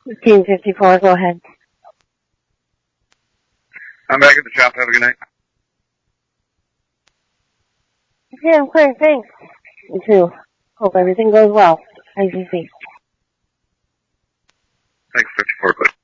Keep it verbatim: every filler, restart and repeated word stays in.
fifteen fifty-four, go ahead. I'm back at the shop. Have a good night. Yeah, I'm clear, thanks. You too. Hope everything goes well. I C C. Thanks, fifty-four, but